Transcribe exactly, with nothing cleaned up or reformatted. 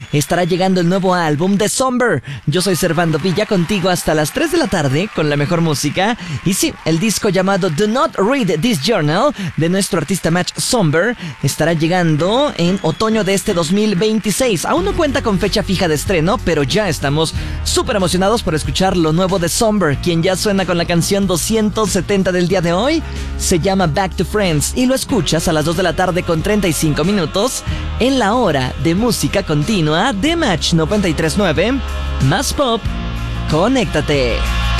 estará llegando el nuevo álbum de Somber. Yo soy Servando Villa, contigo hasta las tres de la tarde con la mejor música. Y sí, el disco llamado Do Not Read This Journal de nuestro artista Match Somber estará llegando en otoño de este dos mil veintiséis. Aún no cuenta con fecha fija de estreno, pero ya estamos súper emocionados por escuchar lo nuevo de Somber, quien ya suena con la canción doscientos setenta del día de hoy. Se llama Back to Friends y lo escuchas a las dos de la tarde con treinta y cinco minutos en la hora de música continua de Match noventa y tres punto nueve. Más pop, conéctate.